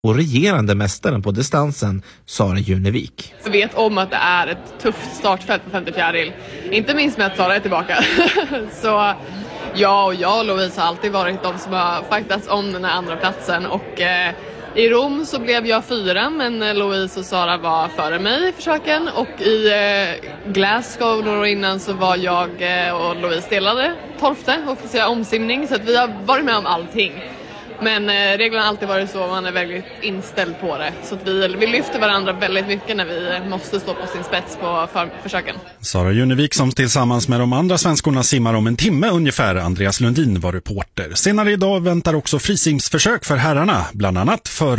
och regerande mästaren på distansen, Sara Junevik. Jag vet om att det är ett tufft startfält på 50 fjäril. Inte minst med att Sara är tillbaka. Så jag och Louise har alltid varit de som har fightats om den här andra platsen. Och i Rom så blev jag 4, men Louise och Sara var före mig i försöken. Och i Glasgow några år innan så var jag och Louise delade 12:e och fick omsimning. Så att vi har varit med om allting. Men reglerna har alltid varit så, man är väldigt inställd på det. Så att vi lyfter varandra väldigt mycket när vi måste stå på sin spets på försöken. Sara Junevik som tillsammans med de andra svenskorna simmar om en timme ungefär. Andreas Lundin var reporter. Senare idag väntar också frisimsförsök för herrarna, bland annat för